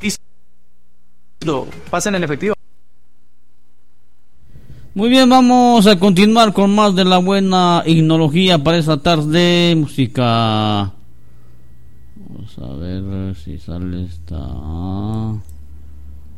Pasen en efectivo. Muy bien, vamos a continuar con más de la buena ignología para esta tarde. Música. Vamos a ver si sale esta.